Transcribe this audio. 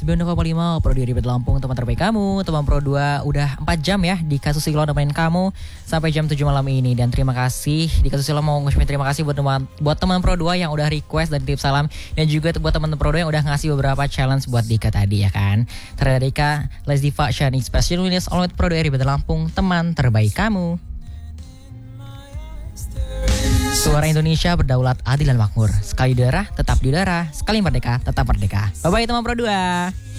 92,5 Pro 2 Ribet Lampung, teman terbaik kamu. Teman Pro 2 udah 4 jam ya di Kasus Silo nemenin kamu sampai jam 7 malam ini. Dan terima kasih di Kasus Silo, mau ngucapin terima kasih buat teman Pro 2 yang udah request dan titip salam. Dan juga buat teman Pro 2 yang udah ngasih beberapa challenge buat Dika tadi ya kan. Terhadap Dika, Les Diva, Shani, Special Winners, All With Pro 2 Ribet Lampung, teman terbaik kamu. Suara Indonesia berdaulat, adil dan makmur. Sekali di udara, tetap di udara. Sekali merdeka, tetap merdeka. Bye-bye teman Pro 2.